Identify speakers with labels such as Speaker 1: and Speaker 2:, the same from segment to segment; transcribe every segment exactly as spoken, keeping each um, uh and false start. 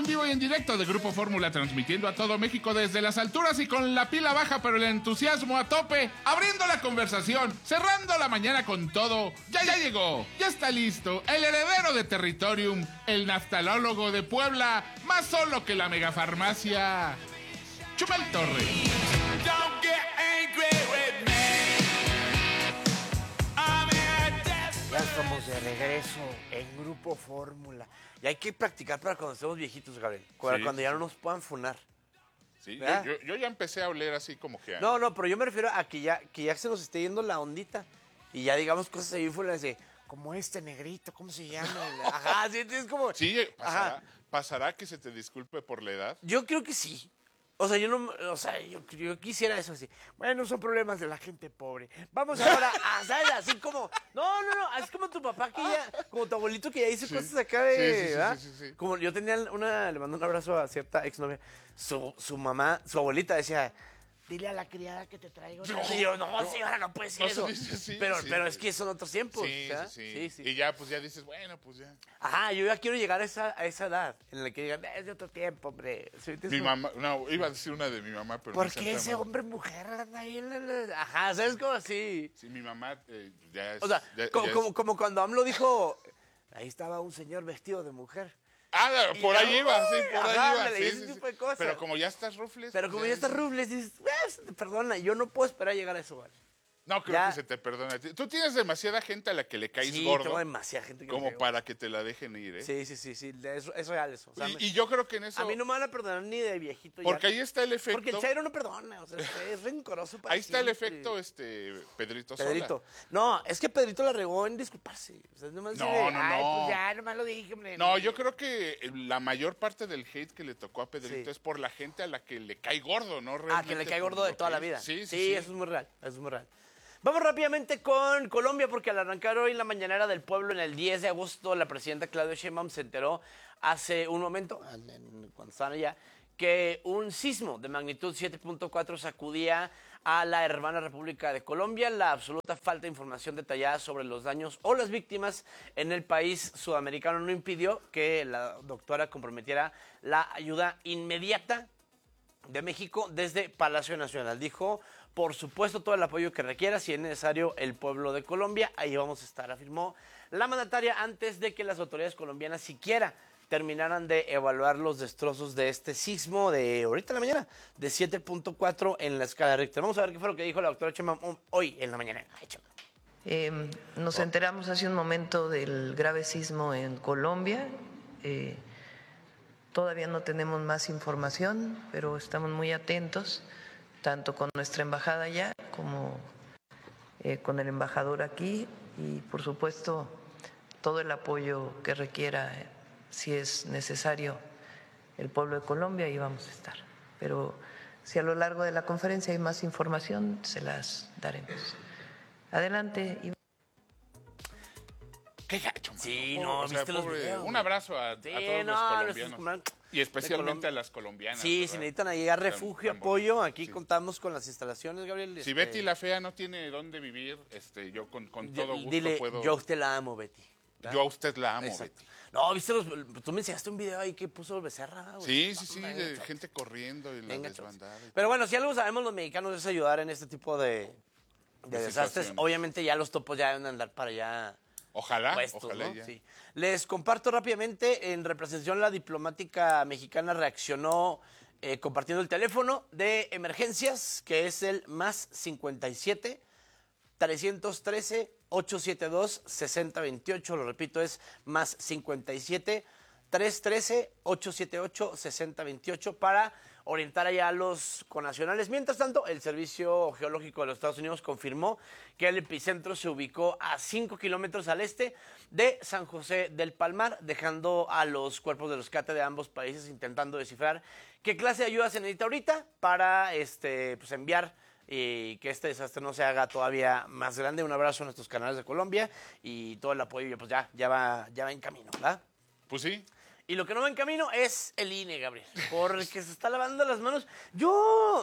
Speaker 1: vivo y en directo de Grupo Fórmula, transmitiendo a todo México desde las alturas y con la pila baja, pero el entusiasmo a tope, abriendo la conversación, cerrando la mañana con todo. Ya, ya llegó, ya está listo, el heredero de Territorium, el naftalólogo de Puebla, más solo que la megafarmacia, Chumel Torres.
Speaker 2: Ya estamos de regreso en Grupo Fórmula. Y hay que practicar para cuando estemos viejitos, Gabriel. Para
Speaker 1: Sí,
Speaker 2: cuando ya
Speaker 1: sí.
Speaker 2: no nos puedan funar.
Speaker 1: Sí, yo,
Speaker 2: ¿verdad?
Speaker 1: yo, yo ya empecé a oler así como que... a-
Speaker 2: No, no, pero yo me refiero a que ya, que ya se nos esté yendo la ondita. Y ya digamos cosas ahí fuera de, como este negrito, ¿cómo se llama? Ajá, sí, es como...
Speaker 1: Sí, pasará,
Speaker 2: Ajá.
Speaker 1: pasará que se te disculpe por la edad.
Speaker 2: Yo creo que sí. O sea, yo no, o sea, yo, yo quisiera eso así. Bueno, son problemas de la gente pobre. Vamos ahora a, ¿sabes? Así como, no, no, no, es como tu papá que ya, como tu abuelito que ya hizo
Speaker 1: Sí.
Speaker 2: cosas acá de,
Speaker 1: Sí, sí, sí,
Speaker 2: ¿verdad?
Speaker 1: sí, sí, sí.
Speaker 2: Como yo tenía una, le mando un abrazo a cierta exnovia. Su, su mamá, su abuelita decía, dile a la criada que te traiga una.
Speaker 1: No,
Speaker 2: Y yo, no,
Speaker 1: no.
Speaker 2: señora, no puede decir
Speaker 1: No se
Speaker 2: eso.
Speaker 1: dice así,
Speaker 2: pero,
Speaker 1: sí.
Speaker 2: pero es que son otros tiempos.
Speaker 1: Sí,
Speaker 2: ¿verdad?
Speaker 1: sí, sí, Y ya, pues ya dices, bueno, pues ya.
Speaker 2: Ajá, yo ya quiero llegar a esa, a esa edad en la que digan, es de otro tiempo, hombre. Sí,
Speaker 1: Mi
Speaker 2: eso-
Speaker 1: mamá, no, iba a decir una de mi mamá, pero... no
Speaker 2: ¿Por
Speaker 1: sé
Speaker 2: qué
Speaker 1: el
Speaker 2: ese
Speaker 1: tema.
Speaker 2: hombre mujer anda ahí en la- Ajá, ¿sabes cómo así?
Speaker 1: Sí, mi mamá eh, ya es...
Speaker 2: O sea,
Speaker 1: ya-
Speaker 2: como,
Speaker 1: ya es-
Speaker 2: como, como cuando AMLO dijo, ahí estaba un señor vestido de mujer.
Speaker 1: Ah, por ahí iba, sí, por ahí
Speaker 2: Ajá,
Speaker 1: iba.
Speaker 2: ándale,
Speaker 1: sí,
Speaker 2: ese
Speaker 1: sí,
Speaker 2: tipo
Speaker 1: sí.
Speaker 2: de cosas.
Speaker 1: Pero como ya estás rufles...
Speaker 2: Pero
Speaker 1: pues
Speaker 2: como ya está
Speaker 1: dices,
Speaker 2: Rubles, dices, "Pues, perdona, yo no puedo esperar a llegar a eso, güey".
Speaker 1: No, creo
Speaker 2: ya-
Speaker 1: que se te perdona. a ti. Tú tienes demasiada gente a la que le caes
Speaker 2: Sí,
Speaker 1: gordo
Speaker 2: tengo demasiada gente que me
Speaker 1: como
Speaker 2: cae gordo.
Speaker 1: para que te la dejen ir, ¿eh?
Speaker 2: Sí, sí, sí, sí, eso, es real eso. O sea,
Speaker 1: y,
Speaker 2: me-
Speaker 1: y yo creo que en eso...
Speaker 2: a mí no me van a perdonar ni de viejito.
Speaker 1: Porque
Speaker 2: ya.
Speaker 1: ahí está el efecto...
Speaker 2: Porque el Chairo no perdona, o sea, es, es rencoroso para
Speaker 1: Ahí está el
Speaker 2: siempre.
Speaker 1: efecto, este, Pedrito Sola.
Speaker 2: Pedrito. No, es que Pedrito la regó en disculparse. O sea, nomás
Speaker 1: No,
Speaker 2: decirle,
Speaker 1: no,
Speaker 2: "Ay,
Speaker 1: no.
Speaker 2: pues ya, nomás lo dije, hombre".
Speaker 1: No, yo creo que la mayor parte del hate que le tocó a Pedrito
Speaker 2: Sí.
Speaker 1: es por la gente a la que le cae gordo, ¿no?
Speaker 2: Ah, que
Speaker 1: Realmente
Speaker 2: le cae
Speaker 1: por
Speaker 2: gordo de
Speaker 1: lo
Speaker 2: toda
Speaker 1: que
Speaker 2: la
Speaker 1: es.
Speaker 2: vida.
Speaker 1: Sí, sí,
Speaker 2: sí,
Speaker 1: sí.
Speaker 2: eso es muy real, eso es muy real. Vamos rápidamente con Colombia, porque al arrancar hoy la mañanera del pueblo, en el diez de agosto, la presidenta Claudia Sheinbaum se enteró hace un momento, en- en- cuando estaban allá, que un sismo de magnitud siete punto cuatro sacudía a la hermana República de Colombia. La absoluta falta de información detallada sobre los daños o las víctimas en el país sudamericano no impidió que la doctora comprometiera la ayuda inmediata de México desde Palacio Nacional. Dijo, por supuesto, todo el apoyo que requiera, si es necesario, el pueblo de Colombia, ahí vamos a estar, afirmó la mandataria antes de que las autoridades colombianas siquiera terminaran de evaluar los destrozos de este sismo de ahorita en la mañana, de siete punto cuatro en la escala Richter. Vamos a ver qué fue lo que dijo la doctora Sheinbaum hoy en la mañana. Ay, Chema.
Speaker 3: Eh, nos enteramos hace un momento del grave sismo en Colombia. Eh, todavía no tenemos más información, pero estamos muy atentos, tanto con nuestra embajada allá como eh, con el embajador aquí y, por supuesto, todo el apoyo que requiera, eh, si es necesario, el pueblo de Colombia, ahí vamos a estar. Pero si a lo largo de la conferencia hay más información, se las daremos. Adelante. Iván.
Speaker 1: Qué gacho, mano.
Speaker 2: Sí,
Speaker 1: Pobre,
Speaker 2: no,
Speaker 1: o sea,
Speaker 2: ¿viste los
Speaker 1: pobre-
Speaker 2: videos,
Speaker 1: Un
Speaker 2: güey?
Speaker 1: abrazo a,
Speaker 2: Sí,
Speaker 1: a todos
Speaker 2: no,
Speaker 1: los
Speaker 2: nuestros
Speaker 1: colombianos.
Speaker 2: coman-
Speaker 1: Y especialmente
Speaker 2: de
Speaker 1: a las colombianas.
Speaker 2: Sí,
Speaker 1: ¿verdad?
Speaker 2: si necesitan ahí a refugio,
Speaker 1: tan
Speaker 2: apoyo,
Speaker 1: bonito.
Speaker 2: aquí
Speaker 1: Sí.
Speaker 2: contamos con las instalaciones, Gabriel.
Speaker 1: Si
Speaker 2: este,
Speaker 1: Betty la fea no tiene dónde vivir, este, yo con, con
Speaker 2: yo-
Speaker 1: todo gusto
Speaker 2: Dile,
Speaker 1: puedo...
Speaker 2: yo a usted la amo, Betty.
Speaker 1: yo a usted la amo,
Speaker 2: Exacto.
Speaker 1: Betty.
Speaker 2: No, viste los, tú me enseñaste un video ahí que puso Becerra, güey.
Speaker 1: Sí, sí, sí,
Speaker 2: Venga,
Speaker 1: de
Speaker 2: chavos.
Speaker 1: gente corriendo y la
Speaker 2: Venga, chavos.
Speaker 1: desbandada. y
Speaker 2: Pero bueno, si algo sabemos los mexicanos es ayudar en este tipo de, de
Speaker 1: De
Speaker 2: desastres.
Speaker 1: situaciones.
Speaker 2: Obviamente ya los topos ya deben andar para allá
Speaker 1: Ojalá,
Speaker 2: puestos,
Speaker 1: ojalá
Speaker 2: ¿no?
Speaker 1: ya.
Speaker 2: Sí. Les comparto rápidamente, en representación la diplomática mexicana reaccionó eh, compartiendo el teléfono de emergencias, que es el más cincuenta y siete, trescientos trece, ochocientos setenta y dos, sesenta veintiocho. Lo repito, es más cincuenta y siete, trescientos trece, ochocientos setenta y ocho, sesenta veintiocho para orientar allá a los connacionales. Mientras tanto, el Servicio Geológico de los Estados Unidos confirmó que el epicentro se ubicó a cinco kilómetros al este de San José del Palmar, dejando a los cuerpos de rescate de ambos países intentando descifrar qué clase de ayuda se necesita ahorita para este, pues, enviar y que este desastre no se haga todavía más grande. Un abrazo a nuestros canales de Colombia y todo el apoyo, pues ya, ya va, ya va en camino, ¿verdad?
Speaker 1: Pues sí.
Speaker 2: Y lo que no va en camino es el I N E, Gabriel, porque se está lavando las manos. Yo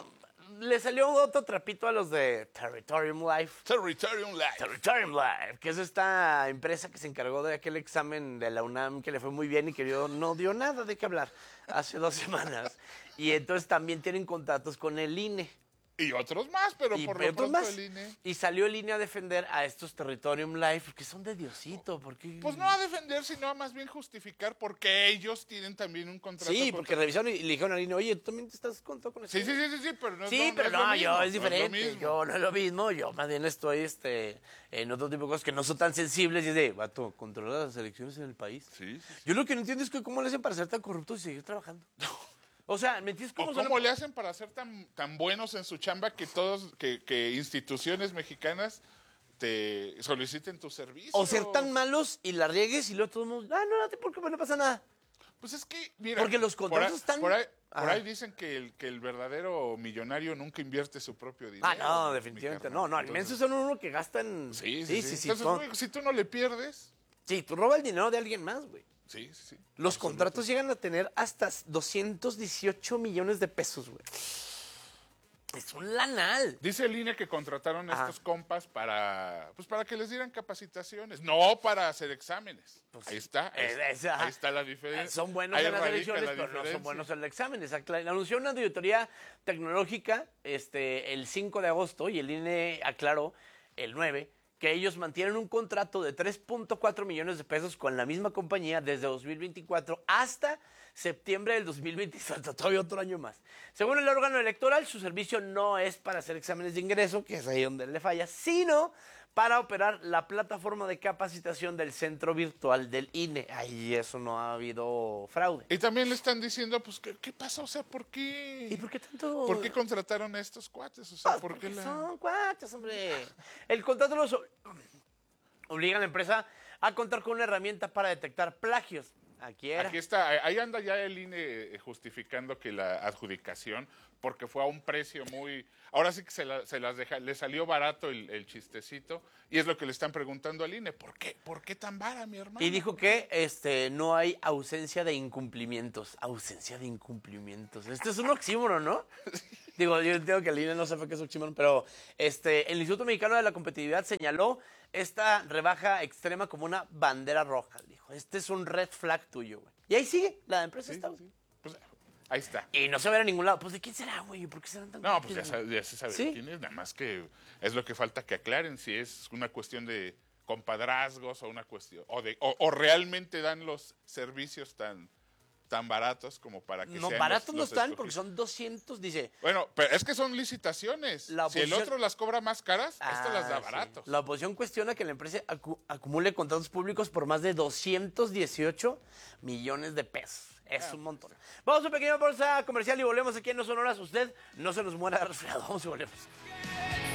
Speaker 2: le salió otro trapito a los de Territorium Life.
Speaker 1: Territorium Life.
Speaker 2: Territorium Life, que es esta empresa que se encargó de aquel examen de la UNAM que le fue muy bien y que dio- no dio nada de qué hablar hace dos semanas. Y entonces también tienen contratos con el I N E.
Speaker 1: Y otros más, pero
Speaker 2: Y
Speaker 1: por
Speaker 2: otros
Speaker 1: lo pronto
Speaker 2: más.
Speaker 1: el I N E.
Speaker 2: Y salió el I N E a defender a estos Territorium Life, que son de Diosito, porque...
Speaker 1: Pues no a defender, sino a más bien justificar porque ellos tienen también un contrato.
Speaker 2: Sí,
Speaker 1: contra-
Speaker 2: porque revisaron y le dijeron al I N E, oye, ¿tú también te estás contando con eso?
Speaker 1: Sí, sí, sí, sí, sí, pero no es
Speaker 2: Sí,
Speaker 1: lo-
Speaker 2: pero
Speaker 1: es lo
Speaker 2: no,
Speaker 1: mismo,
Speaker 2: yo
Speaker 1: no
Speaker 2: es
Speaker 1: lo
Speaker 2: diferente.
Speaker 1: mismo.
Speaker 2: Yo no es lo mismo. Yo más bien estoy este, en otro tipo de cosas que no son tan sensibles. Y es de, vato, controla las elecciones en el país.
Speaker 1: Sí, sí, sí.
Speaker 2: Yo lo que no entiendo es que cómo le hacen para ser tan corruptos y seguir trabajando. O sea, ¿me entiendes
Speaker 1: ¿O
Speaker 2: cómo,
Speaker 1: cómo
Speaker 2: son-
Speaker 1: le hacen para ser tan, tan buenos en su chamba que todos, que, que instituciones mexicanas te soliciten tu servicio?
Speaker 2: O ser tan malos y la riegues y luego todo el mundo, ah, no, no, ¿por qué no pasa nada?
Speaker 1: Pues es que, mira.
Speaker 2: Porque los
Speaker 1: por ahí-
Speaker 2: contratos están-
Speaker 1: Por ahí, por
Speaker 2: Ajá.
Speaker 1: ahí dicen que el, que el verdadero millonario nunca invierte su propio dinero.
Speaker 2: Ah, no,
Speaker 1: mi
Speaker 2: definitivamente
Speaker 1: carnal.
Speaker 2: no. No, al menos
Speaker 1: Entonces,
Speaker 2: son uno que gastan.
Speaker 1: Sí, sí, sí.
Speaker 2: sí.
Speaker 1: Entonces,
Speaker 2: son-
Speaker 1: güey, si tú no le pierdes.
Speaker 2: sí, tú robas el dinero de alguien más, güey.
Speaker 1: Sí, sí, sí.
Speaker 2: Los
Speaker 1: Absoluto.
Speaker 2: contratos llegan a tener hasta doscientos dieciocho millones de pesos, güey. Es un lanal.
Speaker 1: Dice el I N E que contrataron a
Speaker 2: Ajá.
Speaker 1: estos compas para, pues para que les dieran capacitaciones, no para hacer exámenes. ahí está, ahí,
Speaker 2: Eh, es- ajá.
Speaker 1: ahí está la diferencia.
Speaker 2: Son buenos
Speaker 1: Ahí
Speaker 2: en las
Speaker 1: radica
Speaker 2: elecciones,
Speaker 1: la
Speaker 2: pero no son
Speaker 1: diferencia.
Speaker 2: buenos en el examen. Exacto. Anunció una auditoría tecnológica este, el cinco de agosto y el I N E aclaró el nueve que ellos mantienen un contrato de tres punto cuatro millones de pesos con la misma compañía desde dos mil veinticuatro hasta septiembre del dos mil veinticuatro, todavía otro año más. Según el órgano electoral, su servicio no es para hacer exámenes de ingreso, que es ahí donde le falla, sino para operar la plataforma de capacitación del centro virtual del I N E. Ahí eso no ha habido fraude.
Speaker 1: Y también le están diciendo, pues, ¿qué, qué pasa? O sea, ¿por qué?
Speaker 2: ¿Y por qué tanto?
Speaker 1: ¿Por qué contrataron a estos cuates? O sea,
Speaker 2: Pues
Speaker 1: ¿por qué
Speaker 2: porque
Speaker 1: la...?
Speaker 2: son cuates, hombre. El contrato los o- obliga a la empresa a contar con una herramienta para detectar plagios. Aquí era.
Speaker 1: Aquí está, ahí anda ya el I N E justificando que la adjudicación, porque fue a un precio muy... Ahora sí que se, la- se las deja, le salió barato el, el chistecito, y es lo que le están preguntando al I N E. ¿Por qué? ¿Por qué tan vara, mi hermano?
Speaker 2: Y dijo que este no hay ausencia de incumplimientos. Ausencia de incumplimientos. Este es un oxímoron, ¿no? Digo, yo entiendo que el I N E no sepa qué es oxímoron, pero este, el Instituto Mexicano de la Competitividad señaló esta rebaja extrema como una bandera roja. Dijo, este es un red flag tuyo, güey. Y ahí sigue, la empresa
Speaker 1: Sí,
Speaker 2: está.
Speaker 1: sí, sí. Pues, ahí está.
Speaker 2: Y no se va a ver a ningún lado. Pues, ¿de quién será, güey? ¿Por qué serán tan
Speaker 1: No, pues ya,
Speaker 2: cuates,
Speaker 1: sabe-
Speaker 2: güey?
Speaker 1: ya se sabe
Speaker 2: Sí.
Speaker 1: quién es, nada más que es lo que falta que aclaren si es una cuestión de compadrazgos o una cuestión, o, de, o, o realmente dan los servicios tan, tan baratos como para que
Speaker 2: No,
Speaker 1: sean
Speaker 2: baratos
Speaker 1: los-
Speaker 2: no
Speaker 1: los
Speaker 2: están porque
Speaker 1: escogidos.
Speaker 2: son doscientos, dice.
Speaker 1: Bueno, pero es que son licitaciones.
Speaker 2: La
Speaker 1: Si el
Speaker 2: oposición-
Speaker 1: otro las cobra más caras, este las da
Speaker 2: Ah, sí.
Speaker 1: baratos.
Speaker 2: La oposición cuestiona que la empresa acu- acumule contratos públicos por más de doscientos dieciocho millones de pesos. Es
Speaker 1: Ah,
Speaker 2: un montón. Vamos a una pequeña pausa comercial y volvemos aquí en No Son Horas. Usted no se nos muera de resfriado. Vamos y volvemos.